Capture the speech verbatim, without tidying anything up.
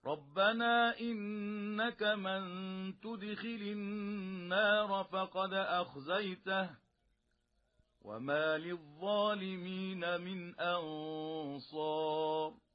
ربنا إنك من تدخل النار فقد أخزيته وما للظالمين من أنصار